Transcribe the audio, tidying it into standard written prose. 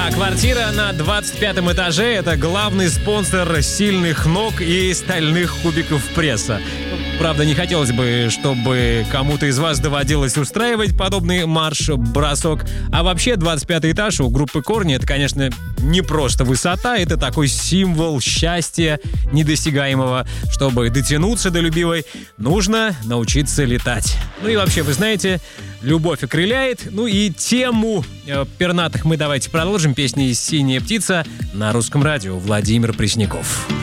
А квартира на 25-м этаже – это главный спонсор сильных ног и стальных кубиков пресса. Правда, не хотелось бы, чтобы кому-то из вас доводилось устраивать подобный марш-бросок. А вообще, 25-й этаж у группы «Корни» — это, конечно, не просто высота, это такой символ счастья недосягаемого. Чтобы дотянуться до любимой, нужно научиться летать. Ну и вообще, вы знаете, любовь окрыляет. Ну и тему пернатых мы давайте продолжим. Песня «Синяя птица» на Русском радио. Владимир Пресняков.